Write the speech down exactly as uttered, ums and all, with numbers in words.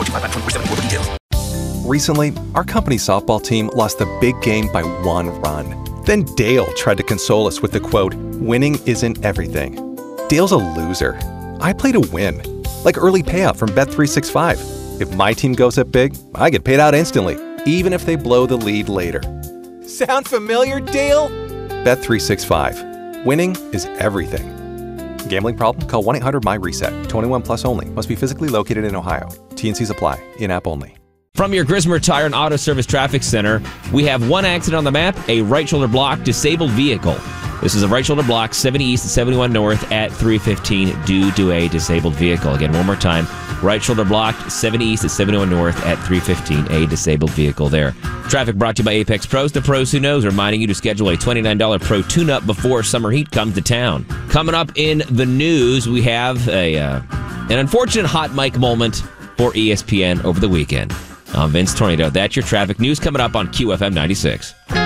Recently, our company softball team lost the big game by one run. Then Dale tried to console us with the quote, "Winning isn't everything." Dale's a loser. I play to win. Like early payout from Bet three sixty-five. If my team goes up big, I get paid out instantly, even if they blow the lead later. Sound familiar, Dale? Bet three sixty-five. Winning is everything. Gambling problem? Call one eight hundred M Y reset. twenty-one plus only. Must be physically located in Ohio. T and Cs apply. In-app only. From your Grismer Tire and Auto Service Traffic Center, we have one accident on the map, a right shoulder block, disabled vehicle. This is a right shoulder block, seventy east and seventy-one north at three fifteen due to a disabled vehicle. Again, one more time, right shoulder block, seventy east and seventy-one north at three fifteen, a disabled vehicle there. Traffic brought to you by Apex Pros, the pros who knows, reminding you to schedule a twenty-nine dollars Pro tune-up before summer heat comes to town. Coming up in the news, we have a uh, an unfortunate hot mic moment for E S P N over the weekend. I'm Vince Tornado. That's your traffic news coming up on Q F M ninety-six.